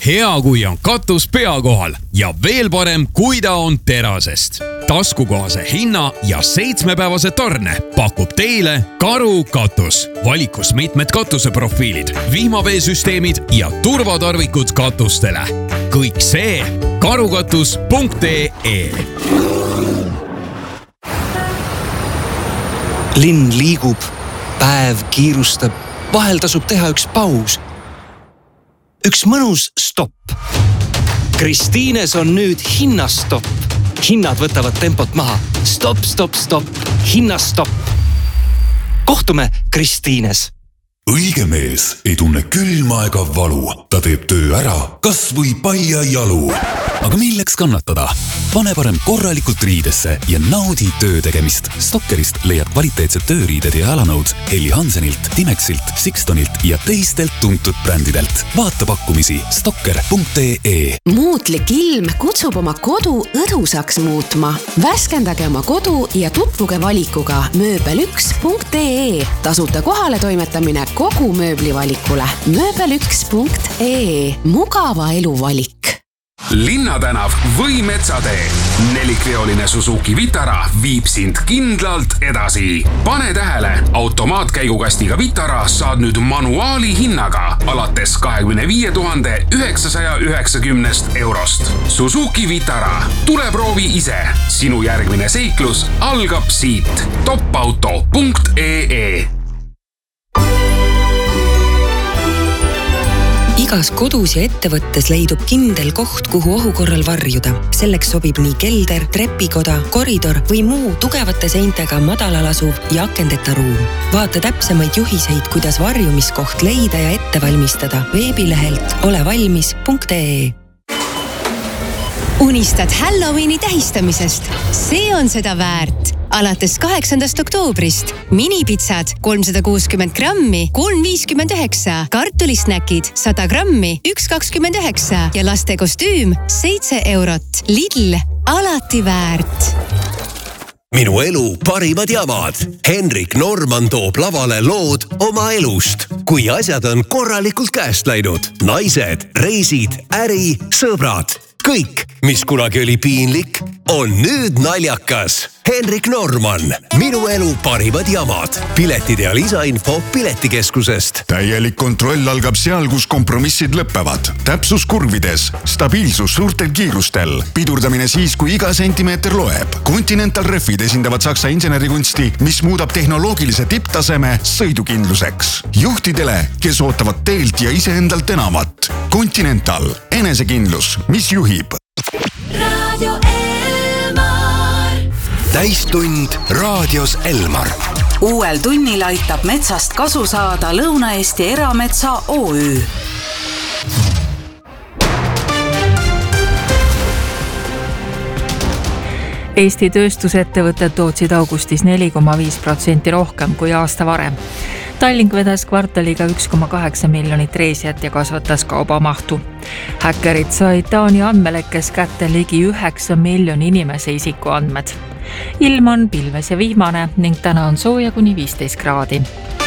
Hea, kui on katus pea kohal ja veel parem, kui ta on terasest. Taskukohase hinna ja 7-päevase tarne pakub teile Karu katus. Valikus mitmed katuseprofiilid, vihmaveesüsteemid ja turvatarvikud katustele. Kõik see karukatus.ee. Linn liigub, päev kiirustab, vahel tasub teha üks paus. Üks mõnus stopp. Kristiines on nüüd hinnastopp. Hinnad võtavad tempot maha. Stopp, stopp, stopp. Hinnastopp. Kohtume Kristiines. Õige mees ei tunne külma ega valu. Ta teeb töö ära, kas või palja jalu. Aga milleks kannatada? Pane parem korralikult riidesse ja naudi töö tegemist. Stokkerist leiad kvaliteetsed tööriided ja jalanõud Helly Hansenilt, Timexilt, Sixtonilt ja teistelt tuntud brändidelt. Vaata pakkumisi stokker.ee. Muutlik ilm kutsub oma kodu õdusaks muutma. Värskendage oma kodu ja tutvuge valikuga mööbel1.ee. Tasuta kohale toimetamine kogu mööblivalikule. mööbel1.ee. Mugava elu valik. Linnatänav või Metsatee. 4-veoline Suzuki Vitara viib sind kindlalt edasi. Pane tähele, automaatkäigukastiga Vitara saad nüüd manuaali hinnaga alates 25 990 eurost. Suzuki Vitara. Tule proovi ise. Sinu järgmine seiklus algab siit. topauto.ee. Igas kodus ja ettevõttes leidub kindel koht, kuhu ohu korral varjuda. Selleks sobib nii kelder, trepikoda, koridor või muu tugevate seintega madalal asuv ja akendeta ruum. Vaata täpsemaid juhiseid, kuidas varjumiskoht leida ja ette valmistada veebilehelt olevalmis.ee. Unistad Halloweeni tähistamisest? See on seda väärt. Alates 8. oktoobrist minipitsad 360 grammi 3,59, kartulisnäkid 100 grammi 1,29 ja laste kostüüm 7 eurot. Lidl, alati väärt. Minu elu parimad jamad. Henrik Norman toob lavale lood oma elust. Kui asjad on korralikult käest läinud. Naised, reisid, äri, sõbrad. Kõik, mis kunagi oli piinlik, on nüüd naljakas. Henrik Norman, minu elu parimad jamad. Piletid ja lisainfo Piletikeskusest. Täielik kontroll algab seal, kus kompromissid lõppevad. Täpsus kurvides, stabiilsus suurtel kiirustel, pidurdamine siis, kui iga sentimeeter loeb. Continental Refid esindavad saksa insenerikunsti, mis muudab tehnoloogilise tipptaseme sõidukindluseks. Juhtidele, kes ootavad teelt ja iseendalt enamat. Continental, enesekindlus, mis juhib. Radio Elmar. Täistund raadios Elmar. Uuel tunnil aitab metsast kasu saada Lõuna-Eesti Erametsa OÜ. Eesti tööstusettevõtted tootsid augustis 4,5% rohkem kui aasta varem. Tallink vedas kvartaliga 1,8 miljonit reisijat ja kasvatas kaubamahtu. Häkkerid said Taani andmelekkes kätte ligi 9 miljoni inimese isikuandmed. Ilm on pilves ja vihmane ning täna on sooja kuni 15 kraadi.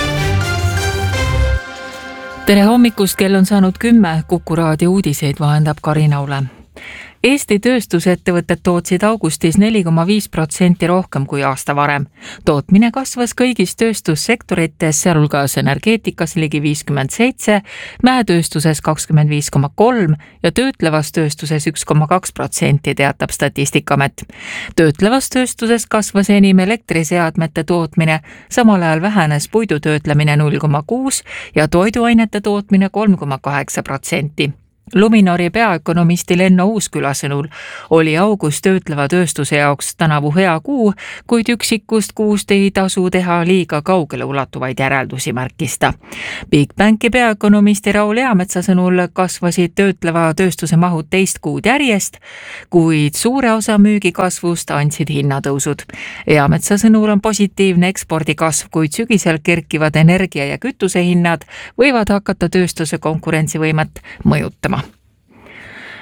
Tere hommikust, kell on saanud 10, Kuku raadio uudiseid vahendab Karina Ule. Eesti tööstusettevõtted tootsid augustis 4,5% rohkem kui aasta varem. Tootmine kasvas kõigis tööstussektorites, sealhulgas energeetikas ligi 57%, mäetööstuses 25,3% ja töötlevas tööstuses 1,2%, teatab Statistikaamet. Töötlevas tööstuses kasvas enim elektriseadmete tootmine, samal ajal vähenes puidutöötlemine 0,6% ja toiduainete tootmine 3,8%. Luminori peaökonomisti Lenno Uusküla sõnul oli august töötleva tööstuse jaoks tänavu hea kuu, kuid üksikust kuust ei tasu teha liiga kaugele ulatuvaid järeldusi, märkis ta. Bigbanki peaökonomisti Raul Eametsa sõnul kasvasid töötleva tööstuse mahud teist kuud järjest, kuid suure osa müügikasvust andsid hinnatõusud. Eametsa sõnul on positiivne ekspordikasv, kuid sügisel kerkivad energia ja kütusehinnad võivad hakata tööstuse konkurentsivõimet mõjutama.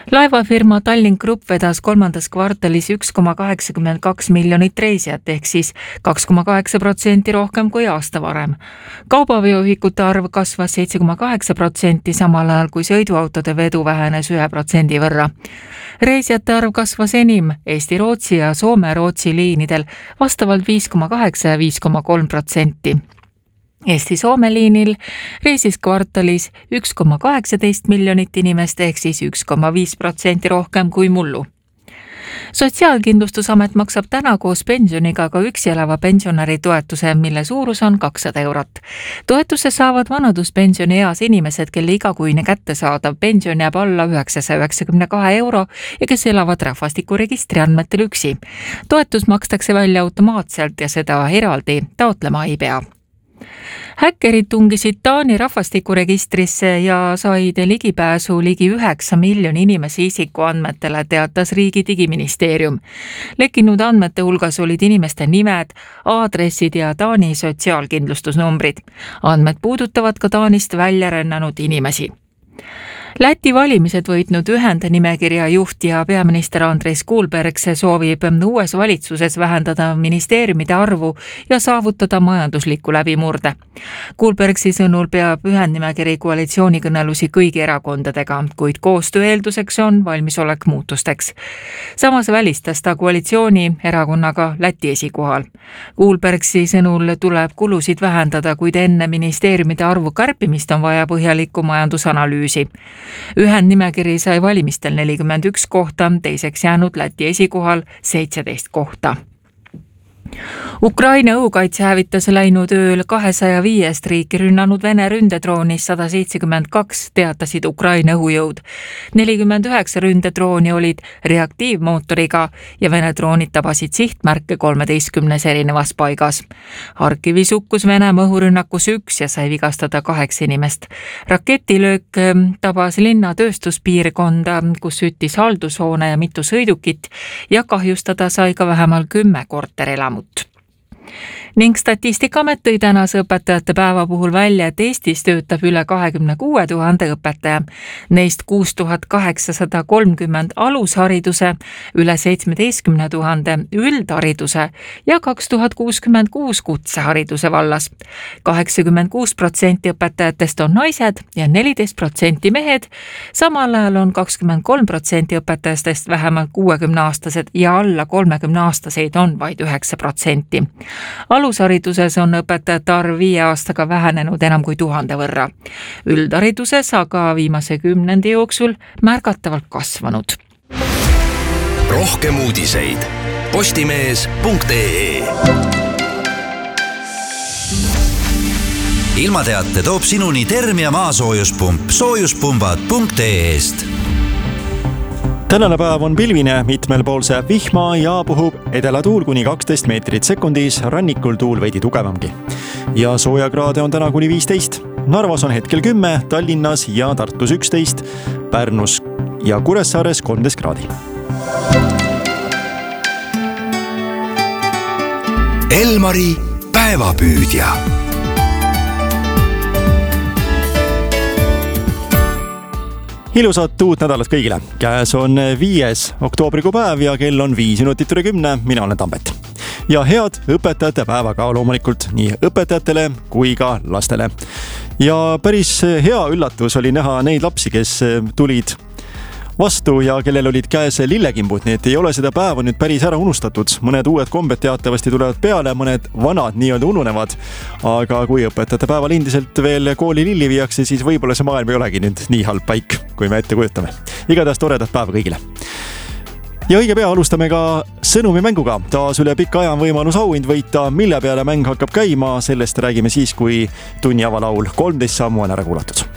Laevafirma Tallink Grupp vedas kolmandas kvartalis 1,82 miljonit reisijat ehk siis 2,8% rohkem kui aasta varem. Kaubaveoühikute arv kasvas 7,8%, samal ajal kui sõiduautode vedu vähenes 1% võrra. Reisijate arv kasvas enim Eesti-Rootsi ja Soome-Rootsi liinidel vastavalt 5,8 ja 5,3%. Eesti-Soome liinil reisis kvartalis 1,18 miljonit inimest ehk siis 1,5% rohkem kui mullu. Sotsiaalkindlustusamet maksab täna koos pensioniga ka üksi elava pensionäri toetuse, mille suurus on 200 eurot. Toetuse saavad vanaduspensioni eas inimesed, kelle igakuine kättesaadav pension jääb alla 992 euro ja kes elavad rahvastikuregistri andmetel üksi. Toetus makstakse välja automaatselt ja seda eraldi taotlema ei pea. Häkkerid tungisid Taani rahvastikuregistrisse ja said ligipääsu ligi 9 miljoni inimese isikuandmetele, teatas riigi digiministeerium. Lekkinud andmete hulgas olid inimeste nimed, aadressid ja Taani sotsiaalkindlustusnumbrid. Andmed puudutavad ka Taanist välja rännanud inimesi. Läti valimised võitnud ühendnimekirja juht ja peaminister Andres Kuulberg soovib uues valitsuses vähendada ministeeriumide arvu ja saavutada majanduslikku läbimurde. Kuulbergsi sõnul peab ühendnimekiri koalitsioonikõnelusi kõigi erakondadega, kuid koostöö eelduseks on valmisolek muutusteks. Samas välistas ta koalitsiooni erakonnaga Läti esikohal. Kuulbergsi sõnul tuleb kulusid vähendada, kuid enne ministeeriumide arvu kärpimist on vaja põhjalikku majandusanalüüsi. Ühendnimekiri sai valimistel 41 kohta, teiseks jäänud Läti esikohal 17 kohta. Ukraina õhukaitse hävitas läinud ööl 205 riiki rünnanud Vene ründedroonist 172, teatasid Ukraina õhujõud. 49 ründedrooni olid reaktiivmootoriga ja Vene droonid tabasid sihtmärke 13 erinevas paigas. Harkivis hukkus Venemaa õhurünnakus 1 ja sai vigastada 8 inimest. Raketilöök tabas linna tööstuspiirkonda, kus süttis haldushoone ja mitu sõidukit ja kahjustada sai ka vähemalt 10 korterelamut. Ning Statistikaamet tõi tänase õpetajate päeva puhul välja, et Eestis töötab üle 26 000 õpetaja, neist 6830 alushariduse, üle 17 000 üldhariduse ja 2066 kutsehariduse vallas. 86% õpetajatest on naised ja 14% mehed, samal ajal on 23% õpetajatest vähemalt 60-aastased ja alla 30-aastaseid on vaid 9%. Alushariduses on õpetajate arv 5 aastaga vähenenud enam kui 1000 võrra. Üldhariduses aga viimase 10 jooksul märgatavalt kasvanud. Rohkem uudiseid postimees.ee. Ilmateate toob sinuni Termia maasoojuspump soojuspumbad.ee-st. Tänane päev on pilvine, mitmel pool säeb vihma ja puhub edelatuul kuni 12 meetrit sekundis, rannikul tuul veidi tugevamgi. Ja soojakraade on täna kuni 15. Narvas on hetkel 10, Tallinnas ja Tartus 11, Pärnus ja Kuressaares 13 kraadi. Elmari päevapüüdja. Ilusat uut nädalat kõigile. Käes on 5. oktoobrikuu päev ja kell on 5 minutit üle 10. Mina olen Tambet. Ja head õpetajate päeva ka loomulikult nii õpetajatele kui ka lastele. Ja päris hea üllatus oli näha neid lapsi, kes tulid vastu ja kellel olid käes lillekimbud, nii et ei ole seda päeva nüüd päris ära unustatud. Mõned uued kombed teatavasti tulevad peale, mõned vanad nii-öelda ununevad. Aga kui õpetajate päeval endiselt veel kooli lilli viiakse, siis võib-olla see maailm ei olegi nüüd nii halb paik, kui me ette kujutame. Igatahes toredat päeva kõigile. Ja õige pea alustame ka sõnumimänguga. Taas üle pika aja on võimalus auhind võita, mille peale mäng hakkab käima. Sellest räägime siis, kui tunni avalaul 13 sammu on ära kuulatud.